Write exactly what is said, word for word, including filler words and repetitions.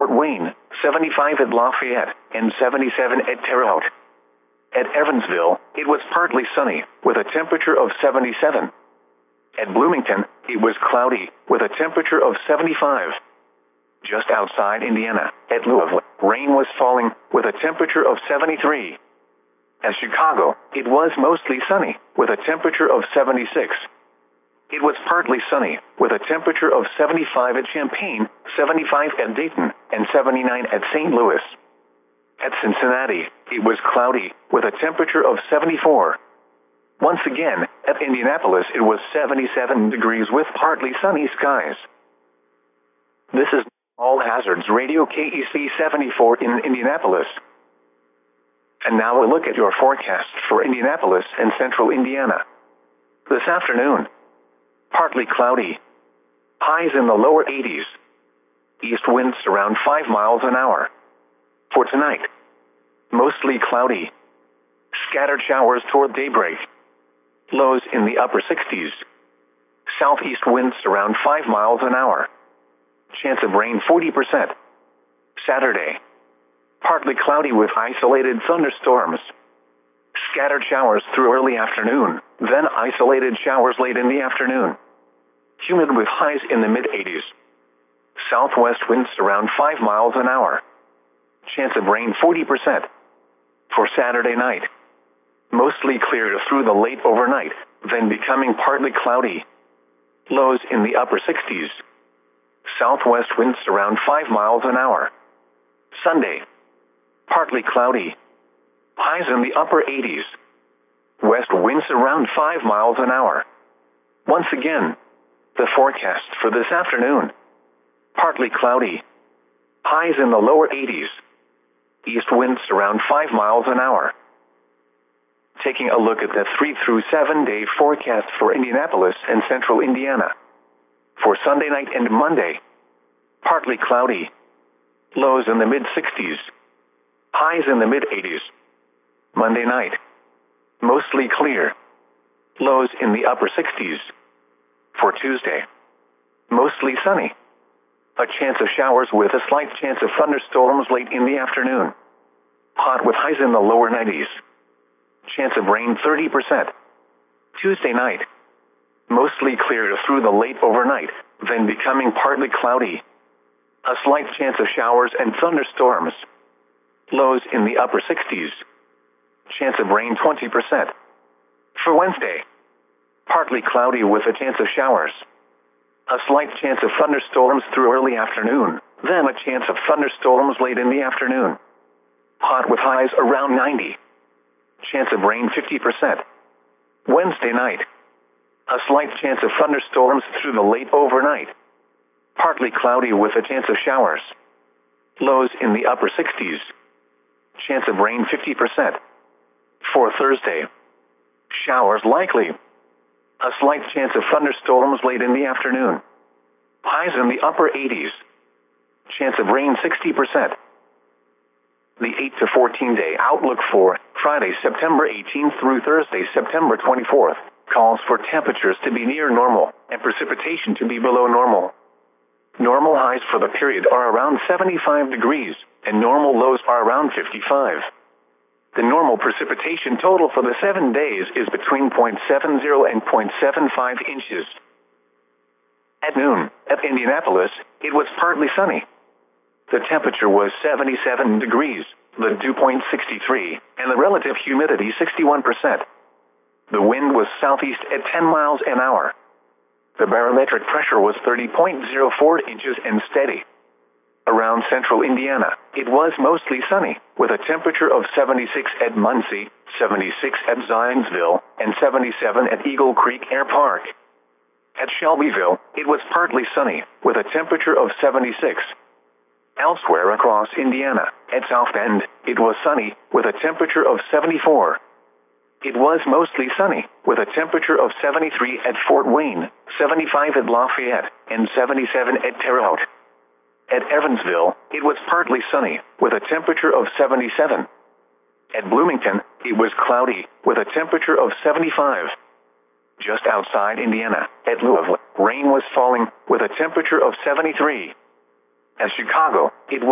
Fort Wayne, seventy-five at Lafayette, and seventy-seven at Terre Haute. At Evansville, it was partly sunny, with a temperature of seventy-seven. At Bloomington, it was cloudy, with a temperature of seventy-five. Just outside Indiana, at Louisville, rain was falling, with a temperature of seventy-three. At Chicago, it was mostly sunny, with a temperature of seventy-six. It was partly sunny, with a temperature of seventy-five at Champaign, seventy-five at Dayton, and seventy-nine at Saint Louis. At Cincinnati, it was cloudy, with a temperature of seventy-four. Once again, at Indianapolis it was seventy-seven degrees with partly sunny skies. This is All Hazards Radio K E C seventy-four in Indianapolis. And now a look at your forecast for Indianapolis and central Indiana. This afternoon, partly cloudy. Highs in the lower eighties. East winds around five miles an hour. For tonight, mostly cloudy. Scattered showers toward daybreak. Lows in the upper sixties. Southeast winds around five miles an hour. Chance of rain forty percent. Saturday, partly cloudy with isolated thunderstorms. Scattered showers through early afternoon, then isolated showers late in the afternoon. Humid with highs in the mid-eighties. Southwest winds around five miles an hour. Chance of rain forty percent. For Saturday night, mostly clear through the late overnight, then becoming partly cloudy. Lows in the upper sixties. Southwest winds around five miles an hour. Sunday, partly cloudy. Highs in the upper eighties. West winds around five miles an hour. Once again, the forecast for this afternoon. Partly cloudy. Highs in the lower eighties. East winds around five miles an hour. Taking a look at the three through seven day forecast for Indianapolis and central Indiana. For Sunday night and Monday, partly cloudy. Lows in the mid-sixties. Highs in the mid-eighties. Monday night, mostly clear. Lows in the upper sixties. For Tuesday, mostly sunny. A chance of showers with a slight chance of thunderstorms late in the afternoon. Hot with highs in the lower nineties. Chance of rain thirty percent. Tuesday night, mostly clear through the late overnight, then becoming partly cloudy. A slight chance of showers and thunderstorms. Lows in the upper sixties. Chance of rain twenty percent. For Wednesday, partly cloudy with a chance of showers. A slight chance of thunderstorms through early afternoon, then a chance of thunderstorms late in the afternoon. Hot with highs around ninety. Chance of rain fifty percent. Wednesday night, a slight chance of thunderstorms through the late overnight. Partly cloudy with a chance of showers. Lows in the upper sixties. Chance of rain fifty percent. For Thursday, showers likely. A slight chance of thunderstorms late in the afternoon. Highs in the upper eighties. Chance of rain sixty percent. The eight to fourteen day outlook for Friday, September eighteenth through Thursday, September twenty-fourth, calls for temperatures to be near normal and precipitation to be below normal. Normal highs for the period are around seventy-five degrees, and normal lows are around fifty-five. The normal precipitation total for the seven days is between zero point seven zero and zero point seven five inches. At noon, at Indianapolis, it was partly sunny. The temperature was seventy-seven degrees, the dew point sixty-three, and the relative humidity sixty-one percent. The wind was southeast at ten miles an hour. The barometric pressure was thirty point zero four inches and steady. Around central Indiana, it was mostly sunny, with a temperature of seventy-six at Muncie, seventy-six at Zionsville, and seventy-seven at Eagle Creek Air Park. At Shelbyville, it was partly sunny, with a temperature of seventy-six. Elsewhere across Indiana, at South Bend, it was sunny, with a temperature of seventy-four. It was mostly sunny, with a temperature of seventy-three at Fort Wayne, seventy-five at Lafayette, and seventy-seven at Terre Haute. At Evansville, it was partly sunny, with a temperature of seventy-seven. At Bloomington, it was cloudy, with a temperature of seventy-five. Just outside Indiana, at Louisville, rain was falling, with a temperature of seventy-three. At Chicago, it was